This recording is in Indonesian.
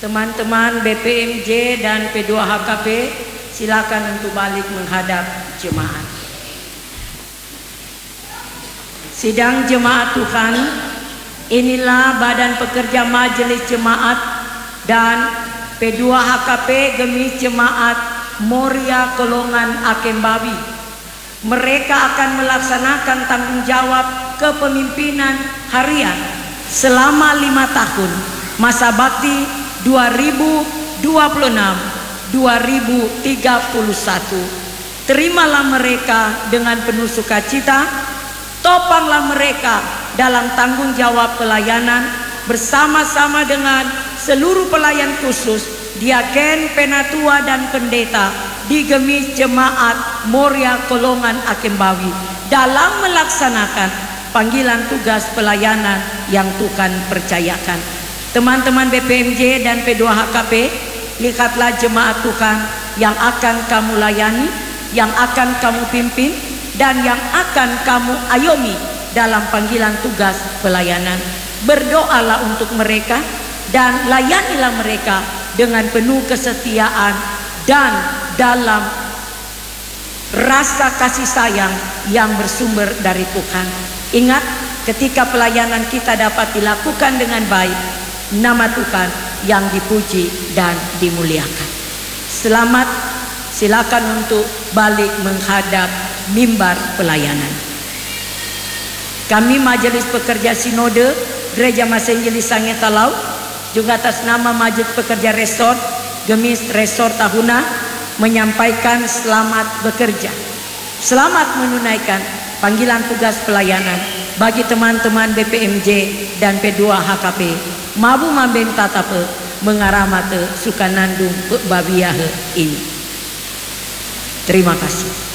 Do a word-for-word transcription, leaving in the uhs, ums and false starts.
Teman-teman B P M J dan P dua H K P silakan untuk balik menghadap jemaat. Sidang jemaat Tuhan, inilah badan pekerja majelis jemaat dan P dua H K P Gemis Jemaat Moria Kolongan Akembawi. Mereka akan melaksanakan tanggung jawab kepemimpinan harian selama lima tahun masa bakti dua ribu dua puluh enam sampai dua ribu tiga puluh satu. Terimalah mereka dengan penuh sukacita, topanglah mereka dalam tanggung jawab pelayanan bersama-sama dengan seluruh pelayan khusus, diaken, penatua dan pendeta di Gemis Jemaat Moria Kolongan Akembawi dalam melaksanakan panggilan tugas pelayanan yang Tuhan percayakan. Teman-teman B P M J dan P dua H K P, lihatlah jemaat Tuhan yang akan kamu layani, yang akan kamu pimpin, dan yang akan kamu ayomi dalam panggilan tugas pelayanan. Berdoalah untuk mereka dan layanilah mereka dengan penuh kesetiaan dan dalam rasa kasih sayang yang bersumber dari Tuhan. Ingat, ketika pelayanan kita dapat dilakukan dengan baik, nama Tuhan yang dipuji dan dimuliakan. Selamat, silakan untuk balik menghadap mimbar pelayanan. Kami Majelis Pekerja Sinode Gereja Masenjeli Sangetalau, juga atas nama Majelis Pekerja Resort Gemis Resort Tahuna, menyampaikan selamat bekerja, selamat menunaikan panggilan tugas pelayanan bagi teman-teman B P M J dan P dua H K P. Mabu mambeng tatape mengaramate sukanandung babiyahe ini. Terima kasih.